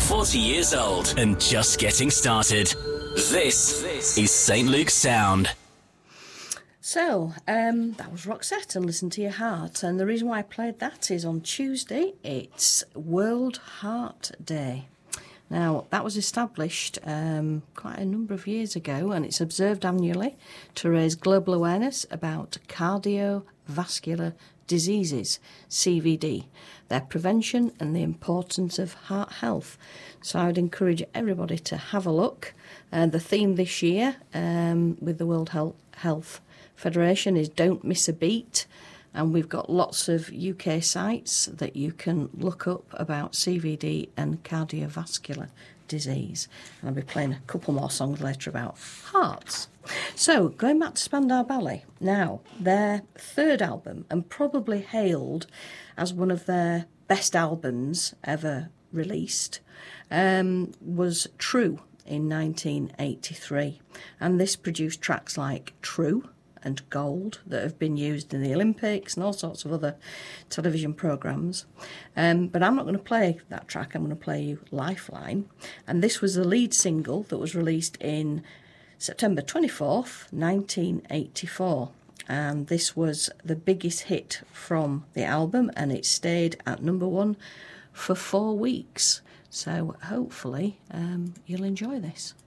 40 years old and just getting started. This is St. Luke's Sound. So, that was Roxette and Listen to Your Heart. And the reason why I played that is on Tuesday, it's World Heart Day. Now, that was established quite a number of years ago, and it's observed annually to raise global awareness about cardiovascular diseases, CVD, their prevention and the importance of heart health. So I would encourage everybody to have a look. The theme this year with the World Health Federation is Don't Miss a Beat. And we've got lots of UK sites that you can look up about CVD and cardiovascular disease. And I'll be playing a couple more songs later about hearts. So, going back to Spandau Ballet. Now, their third album, and probably hailed as one of their best albums ever released, was True in 1983. And this produced tracks like True and Gold that have been used in the Olympics and all sorts of other television programmes. But I'm not going to play that track, I'm going to play you Lifeline. And this was the lead single that was released in September 24th, 1984. And this was the biggest hit from the album, and it stayed at number one for 4 weeks. So hopefully you'll enjoy this.